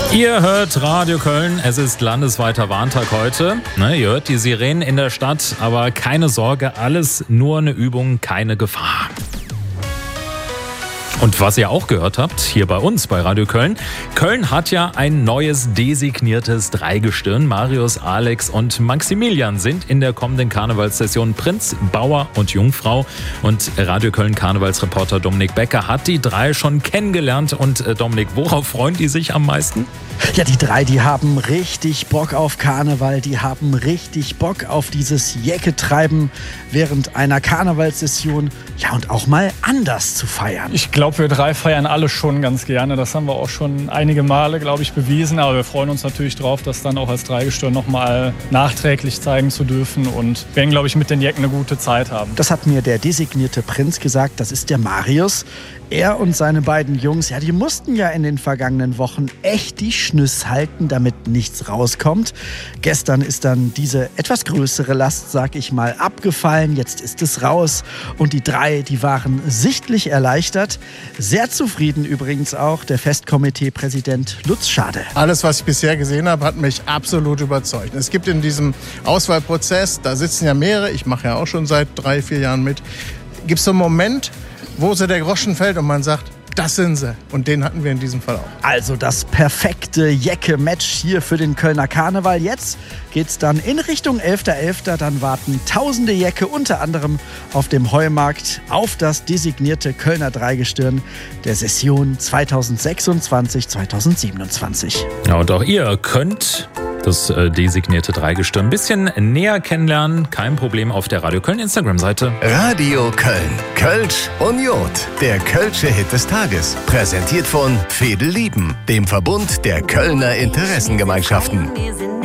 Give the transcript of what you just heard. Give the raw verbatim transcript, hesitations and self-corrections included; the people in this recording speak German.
Ihr hört Radio Köln, es ist landesweiter Warntag heute. Ne, ihr hört die Sirenen in der Stadt, aber keine Sorge, alles nur eine Übung, keine Gefahr. Und was ihr auch gehört habt, hier bei uns bei Radio Köln, Köln hat ja ein neues designiertes Dreigestirn. Marius, Alex und Maximilian sind in der kommenden Karnevalssession Prinz, Bauer und Jungfrau. Und Radio Köln Karnevalsreporter Dominik Becker hat die drei schon kennengelernt. Und äh, Dominik, worauf freuen die sich am meisten? Ja, die drei, die haben richtig Bock auf Karneval, die haben richtig Bock auf dieses Jäcketreiben während einer Karnevalssession. Ja, und auch mal anders zu feiern. Ich glaube, wir drei feiern alle schon ganz gerne. Das haben wir auch schon einige Male, glaube ich, bewiesen. Aber wir freuen uns natürlich drauf, das dann auch als Dreigestirn nochmal nachträglich zeigen zu dürfen. Und werden, glaube ich, mit den Jecken eine gute Zeit haben. Das hat mir der designierte Prinz gesagt. Das ist der Marius. Er und seine beiden Jungs, ja, die mussten ja in den vergangenen Wochen echt die Schnüss halten, damit nichts rauskommt. Gestern ist dann diese etwas größere Last, sag ich mal, abgefallen. Jetzt ist es raus. Und die drei, die waren sichtlich erleichtert. Sehr zufrieden übrigens auch der Festkomitee-Präsident Lutz Schade. Alles, was ich bisher gesehen habe, hat mich absolut überzeugt. Es gibt in diesem Auswahlprozess, da sitzen ja mehrere, ich mache ja auch schon seit drei, vier Jahren mit, gibt es so einen Moment, wo so der Groschen fällt und man sagt, das sind sie. Und den hatten wir in diesem Fall auch. Also das perfekte Jecke-Match hier für den Kölner Karneval. Jetzt geht's dann in Richtung elfter elfter Dann warten tausende Jecke, unter anderem auf dem Heumarkt, auf das designierte Kölner Dreigestirn der Session zweitausendsechsundzwanzig zweitausendsiebenundzwanzig. Ja, und auch ihr könnt das äh, designierte Dreigestirn ein bisschen näher kennenlernen. Kein Problem auf der Radio Köln Instagram-Seite. Radio Köln. Kölsch und Jod. Der Kölsche Hit des Tages. Präsentiert von Fedel Lieben, dem Verbund der Kölner Interessengemeinschaften.